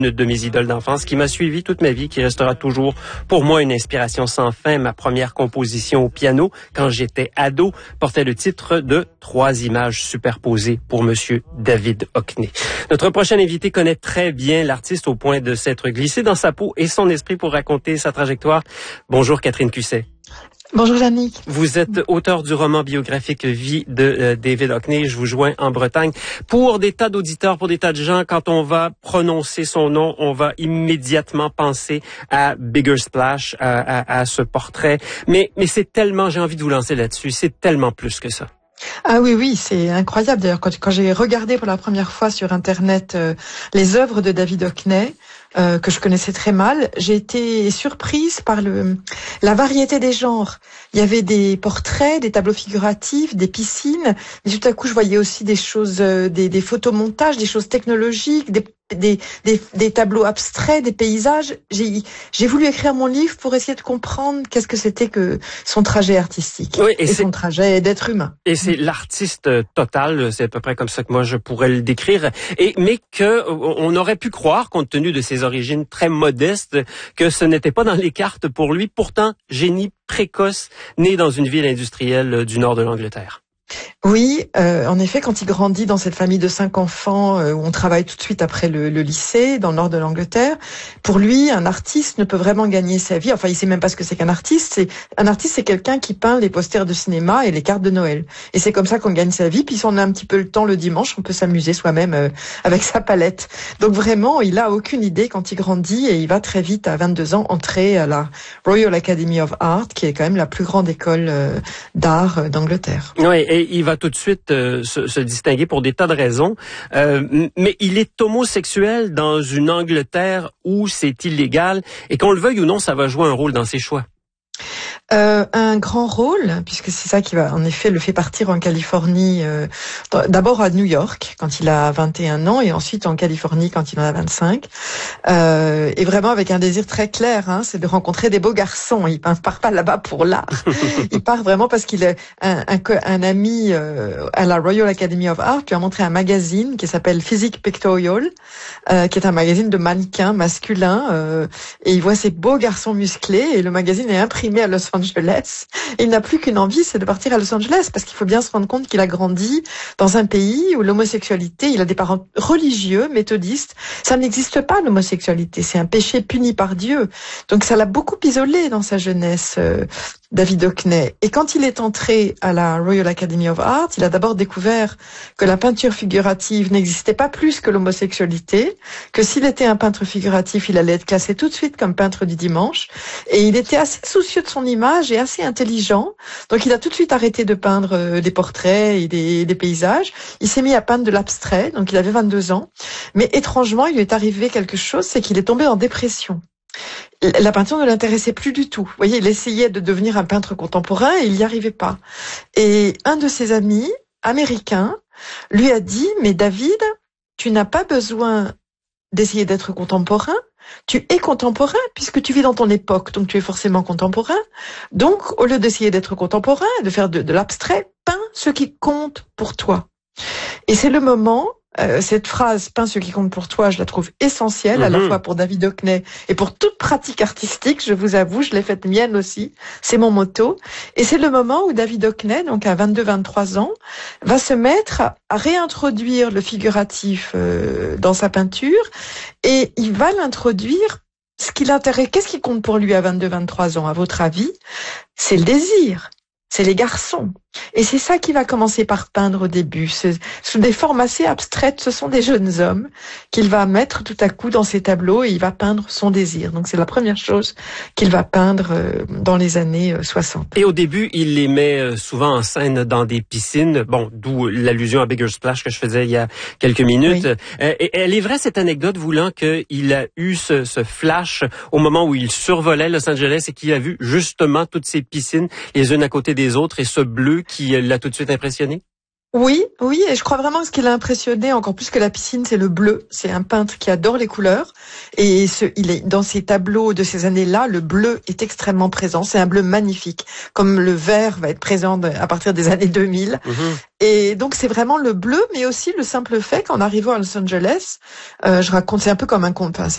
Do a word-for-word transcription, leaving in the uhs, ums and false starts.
Une de mes idoles d'enfance qui m'a suivi toute ma vie, qui restera toujours pour moi une inspiration sans fin. Ma première composition au piano, quand j'étais ado, portait le titre de Trois images superposées pour Monsieur David Hockney. Notre prochain invité connaît très bien l'artiste au point de s'être glissé dans sa peau et son esprit pour raconter sa trajectoire. Bonjour Catherine Cusset. Bonjour Yannick. Vous êtes auteur du roman biographique Vie de euh, David Hockney. Je vous joins en Bretagne. Pour des tas d'auditeurs, pour des tas de gens, quand on va prononcer son nom, on va immédiatement penser à Bigger Splash, à, à, à ce portrait. Mais, mais c'est tellement, j'ai envie de vous lancer là-dessus, c'est tellement plus que ça. Ah oui, oui, c'est incroyable. D'ailleurs, quand, quand j'ai regardé pour la première fois sur Internet euh, les œuvres de David Hockney, euh, que je connaissais très mal, j'ai été surprise par le la variété des genres. Il y avait des portraits, des tableaux figuratifs, des piscines, mais tout à coup, je voyais aussi des choses, euh, des, des photomontages, des choses technologiques, des Des, des, des tableaux abstraits, des paysages. J'ai, j'ai voulu écrire mon livre pour essayer de comprendre qu'est-ce que c'était que son trajet artistique oui, et, et son trajet d'être humain. Et c'est l'artiste total, c'est à peu près comme ça que moi je pourrais le décrire. Et mais que on aurait pu croire, compte tenu de ses origines très modestes, que ce n'était pas dans les cartes pour lui. Pourtant, génie précoce, né dans une ville industrielle du nord de l'Angleterre. Oui, euh, en effet, quand il grandit dans cette famille de cinq enfants euh, où on travaille tout de suite après le, le lycée dans le nord de l'Angleterre, pour lui, un artiste ne peut vraiment gagner sa vie. Enfin, il sait même pas ce que c'est qu'un artiste. C'est un artiste, c'est quelqu'un qui peint les posters de cinéma et les cartes de Noël. Et c'est comme ça qu'on gagne sa vie. Puis si on a un petit peu le temps le dimanche, on peut s'amuser soi-même euh, avec sa palette. Donc vraiment, il a aucune idée quand il grandit et il va très vite, à vingt-deux ans, entrer à la Royal Academy of Art, qui est quand même la plus grande école euh, d'art euh, d'Angleterre. Oui, et il va tout de suite euh, se, se distinguer pour des tas de raisons. Euh, mais il est homosexuel dans une Angleterre où c'est illégal. Et qu'on le veuille ou non, ça va jouer un rôle dans ses choix. Euh, un grand rôle, puisque c'est ça qui va en effet le fait partir en Californie, euh, d'abord à New York quand il a vingt et un ans et ensuite en Californie quand il en a vingt-cinq, euh, et vraiment avec un désir très clair, hein, c'est de rencontrer des beaux garçons. Il ne part pas là-bas pour l'art, il part vraiment parce qu'il est un, un, un ami euh, à la Royal Academy of Art lui a montré un magazine qui s'appelle Physique Pictorial, euh, qui est un magazine de mannequins masculins, euh, et il voit ces beaux garçons musclés et le magazine est imprimé à Los Angeles. Angeles. Et il n'a plus qu'une envie, c'est de partir à Los Angeles, parce qu'il faut bien se rendre compte qu'il a grandi dans un pays où l'homosexualité, il a des parents religieux, méthodistes. Ça n'existe pas, l'homosexualité. C'est un péché puni par Dieu. Donc ça l'a beaucoup isolé dans sa jeunesse, euh, David Hockney. Et quand il est entré à la Royal Academy of Art, il a d'abord découvert que la peinture figurative n'existait pas plus que l'homosexualité, que s'il était un peintre figuratif, il allait être classé tout de suite comme peintre du dimanche. Et il était assez soucieux de son image et assez intelligent. Donc il a tout de suite arrêté de peindre des portraits et des, des paysages. Il s'est mis à peindre de l'abstrait, donc il avait vingt-deux ans. Mais étrangement, il lui est arrivé quelque chose, c'est qu'il est tombé en dépression. La peinture ne l'intéressait plus du tout. Vous voyez, il essayait de devenir un peintre contemporain et il n'y arrivait pas. Et un de ses amis américains lui a dit, mais David, tu n'as pas besoin d'essayer d'être contemporain. Tu es contemporain puisque tu vis dans ton époque, donc tu es forcément contemporain. Donc, au lieu d'essayer d'être contemporain, de faire de, de l'abstrait, peins ce qui compte pour toi. Et c'est le moment, euh, cette phrase « peins ce qui compte pour toi », je la trouve essentielle, mm-hmm. à la fois pour David Hockney et pour toute pratique artistique, je vous avoue, je l'ai faite mienne aussi, c'est mon motto. Et c'est le moment où David Hockney, donc à vingt-deux vingt-trois ans, va se mettre à, à réintroduire le figuratif euh, dans sa peinture, et il va l'introduire, ce qui l'intéresse, qu'est-ce qui compte pour lui à vingt-deux vingt-trois ans, à votre avis? C'est le désir. C'est les garçons. Et c'est ça qui va commencer par peindre au début. Ce sont des formes assez abstraites, ce sont des jeunes hommes qu'il va mettre tout à coup dans ses tableaux et il va peindre son désir. Donc c'est la première chose qu'il va peindre dans les années soixante. Et au début, il les met souvent en scène dans des piscines, bon, d'où l'allusion à Bigger Splash que je faisais il y a quelques minutes. Oui. Et elle est vraie cette anecdote voulant qu'il a eu ce, ce flash au moment où il survolait Los Angeles et qu'il a vu justement toutes ces piscines les unes à côté des autres et ce bleu qui l'a tout de suite impressionné? Oui, oui, et je crois vraiment que ce qui l'a impressionné encore plus que la piscine, c'est le bleu. C'est un peintre qui adore les couleurs, et ce, il est dans ses tableaux de ces années-là, le bleu est extrêmement présent. C'est un bleu magnifique, comme le vert va être présent à partir des années deux mille. Mmh. Et donc c'est vraiment le bleu, mais aussi le simple fait qu'en arrivant à Los Angeles, euh, je raconte, c'est un peu comme un conte. Enfin,